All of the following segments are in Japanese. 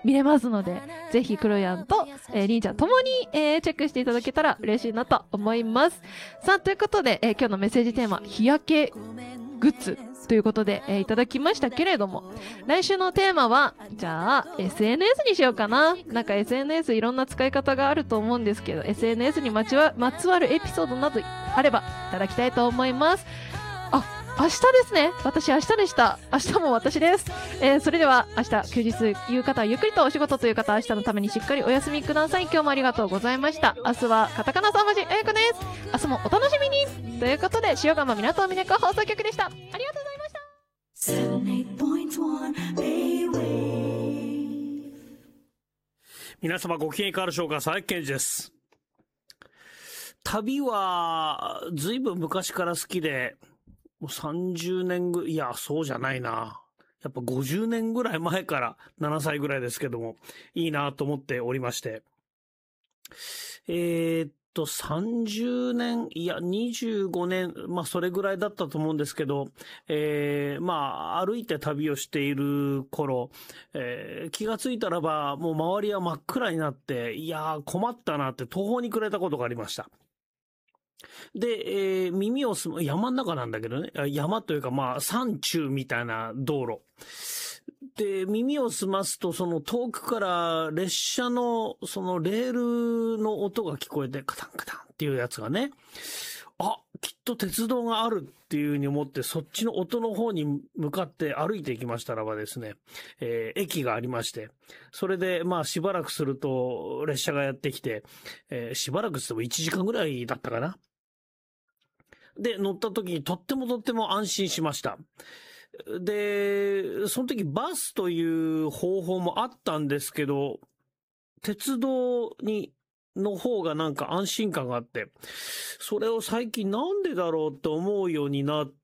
見れますので、ぜひクロヤンと、りんちゃんともに、チェックしていただけたら嬉しいなと思います。さあ、ということで、今日のメッセージテーマ、日焼けグッズということで、いただきましたけれども、来週のテーマは、じゃあ SNS にしようかな。なんか SNS いろんな使い方があると思うんですけど、 SNS にまつわるエピソードなどあればいただきたいと思います。あ、明日ですね。私明日でした。明日も私です。それでは明日休日いう方はゆっくりとお仕事という方は明日のためにしっかりお休みください。今日もありがとうございました。明日はカタカナ3文字あやこです。明日もお楽しみにということで、塩釜港峰子放送局でした。ありがとうございました。 皆様ご機嫌いかがでしょうか。佐伯健二です。旅はずいぶん昔から好きで、もう30年ぐらい、いやそうじゃないな、やっぱ50年ぐらい前から、7歳ぐらいですけども、いいなと思っておりまして、30年、いや、25年、まあ、それぐらいだったと思うんですけど、まあ、歩いて旅をしている頃、気がついたらば、もう周りは真っ暗になって、いやー、困ったなって途方に暮れたことがありました。で、山の中なんだけどね、山というか、まあ、山中みたいな道路。で、耳を澄ますと、その遠くから列車のそのレールの音が聞こえて、カタンカタンっていうやつがね、あ、きっと鉄道があるっていう風に思って、そっちの音の方に向かって歩いていきましたらばですね、駅がありまして、それでまあしばらくすると列車がやってきて、しばらくしても1時間ぐらいだったかな。で、乗った時にとっても安心しました。で、その時バスという方法もあったんですけど、鉄道の方がなんか安心感があって、それを最近なんでだろうと思うようになって、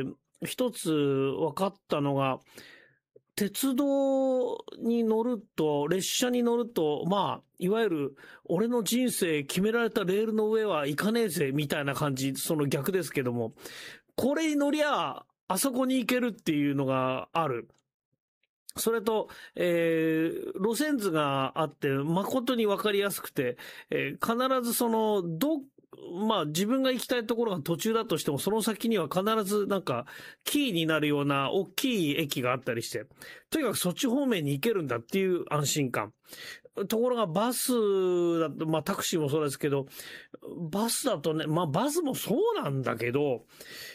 一つ分かったのが、鉄道に乗ると、列車に乗ると、まあ、いわゆる、俺の人生決められたレールの上は行かねえぜ、みたいな感じ、その逆ですけども、これに乗りゃ、あそこに行けるっていうのがある。それと、路線図があって、誠に分かりやすくて、必ずその、まあ自分が行きたいところが途中だとしても、その先には必ずなんか、キーになるような大きい駅があったりして、とにかくそっち方面に行けるんだっていう安心感。ところがバスだと、まあタクシーもそうですけど、バスだとね、まあバスもそうなんだけど、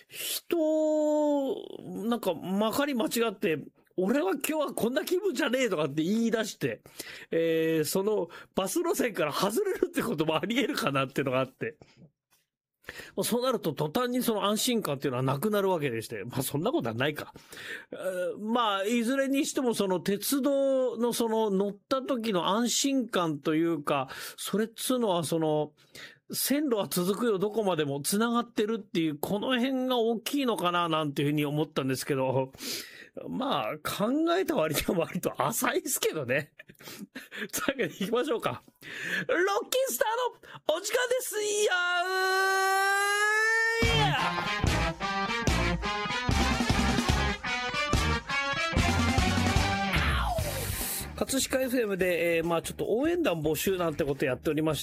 なんかまかり間違って、俺は今日はこんな気分じゃねえとかって言い出して、そのバス路線から外れるってこともあり得るかなっていうのがあって。そうなると途端にその安心感っていうのはなくなるわけでして、まあそんなことはないか。まあいずれにしてもその鉄道のその乗った時の安心感というか、それっつうのはその、線路は続くよ、どこまでも繋がってるっていう、この辺が大きいのかななんていうふうに思ったんですけど、まあ考えた割には割と浅いですけどね。というわけで行きましょうか。ロッキンスターのお時間ですよ葛飾 FM で、まあちょっと応援団募集なんてことやっておりまして、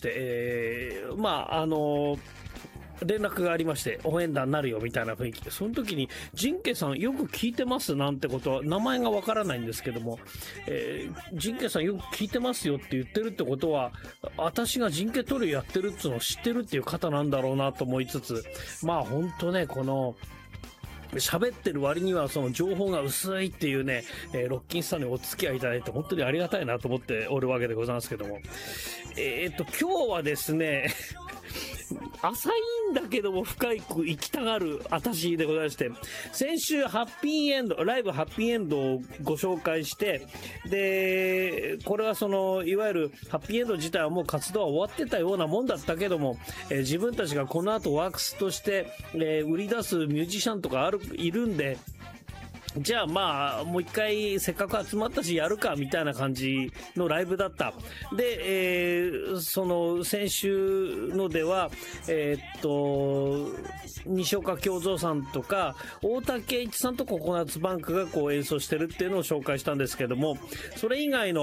まあ連絡がありまして、応援団になるよみたいな雰囲気で、その時に、ジンケさんよく聞いてますなんてことは、名前がわからないんですけども、ジンケさんよく聞いてますよって言ってるってことは、私がジンケトリやってるっつうのを知ってるっていう方なんだろうなと思いつつ、まあ本当ね、この、喋ってる割にはその情報が薄いっていうね、ロッキンスターにお付き合いいただいて本当にありがたいなと思っておるわけでございますけども。今日はですね、浅いんだけども深く行きたがる私でございまして、先週ライブハッピーエンドをご紹介して、で、これはその、いわゆるハッピーエンド自体はもう活動は終わってたようなもんだったけども、自分たちがこの後ワークスとして、売り出すミュージシャンとかいるんで、じゃあまあもう一回せっかく集まったしやるかみたいな感じのライブだった。で、その先週のでは西岡京三さんとか大竹一さんとココナッツバンクがこう演奏してるっていうのを紹介したんですけども、それ以外の